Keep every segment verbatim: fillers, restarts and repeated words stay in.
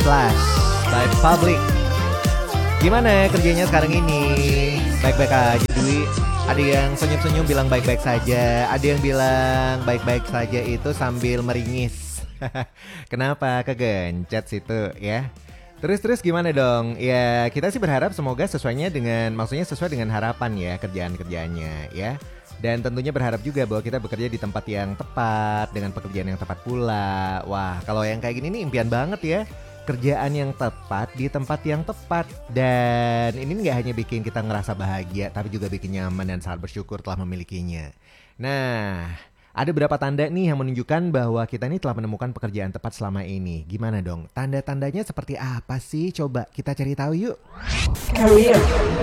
Splash by Public. Gimana kerjanya sekarang ini? Baik-baik aja Dwi. Ada yang senyum-senyum bilang baik-baik saja. Ada yang bilang baik-baik saja itu sambil meringis. Kenapa kegencet situ ya? Terus-terus gimana dong? Ya kita sih berharap semoga sesuainya dengan, maksudnya sesuai dengan harapan ya kerjaan-kerjaannya ya. Dan tentunya berharap juga bahwa kita bekerja di tempat yang tepat, dengan pekerjaan yang tepat pula. Wah kalau yang kayak gini nih impian banget ya. Kerjaan yang tepat di tempat yang tepat. Dan ini gak hanya bikin kita ngerasa bahagia, tapi juga bikin nyaman dan sangat bersyukur telah memilikinya. Nah, ada beberapa tanda nih yang menunjukkan bahwa kita ini telah menemukan pekerjaan tepat selama ini. Gimana dong? Tanda-tandanya seperti apa sih? Coba kita cari tahu yuk. Career.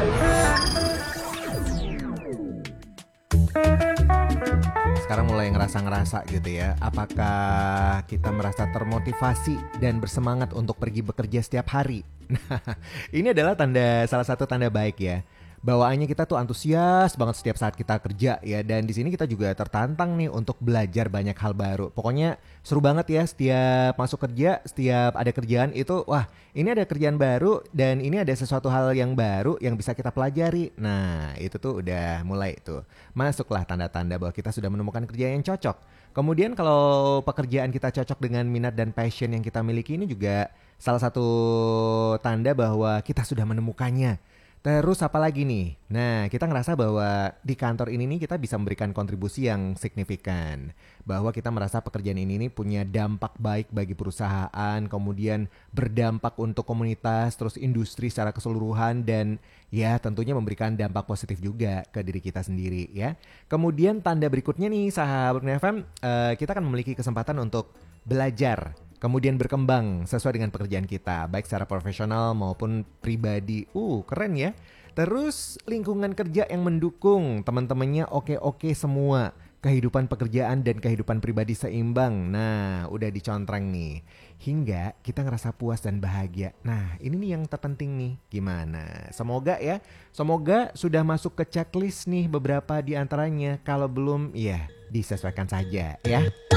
Sekarang mulai ngerasa-ngerasa gitu ya. Apakah kita merasa termotivasi dan bersemangat untuk pergi bekerja setiap hari? Nah, ini adalah tanda, salah satu tanda baik ya. Bawaannya kita tuh antusias banget setiap saat kita kerja ya. Dan di sini kita juga tertantang nih untuk belajar banyak hal baru. Pokoknya seru banget ya setiap masuk kerja, setiap ada kerjaan itu, wah ini ada kerjaan baru dan ini ada sesuatu hal yang baru yang bisa kita pelajari. Nah itu tuh udah mulai tuh. Masuklah tanda-tanda bahwa kita sudah menemukan kerja yang cocok. Kemudian kalau pekerjaan kita cocok dengan minat dan passion yang kita miliki, ini juga salah satu tanda bahwa kita sudah menemukannya. Terus apa lagi nih? Nah, kita ngerasa bahwa di kantor ini nih kita bisa memberikan kontribusi yang signifikan. Bahwa kita merasa pekerjaan ini nih punya dampak baik bagi perusahaan, kemudian berdampak untuk komunitas, terus industri secara keseluruhan, dan ya tentunya memberikan dampak positif juga ke diri kita sendiri ya. Kemudian tanda berikutnya nih sahabat F M, uh, kita akan memiliki kesempatan untuk belajar, kemudian berkembang sesuai dengan pekerjaan kita, baik secara profesional maupun pribadi. Uh, keren ya. Terus lingkungan kerja yang mendukung, teman-temannya oke-oke semua. Kehidupan pekerjaan dan kehidupan pribadi seimbang. Nah, udah dicontreng nih. Hingga kita ngerasa puas dan bahagia. Nah, ini nih yang terpenting nih. Gimana? Semoga ya, semoga sudah masuk ke checklist nih beberapa di antaranya. Kalau belum, ya disesuaikan saja ya.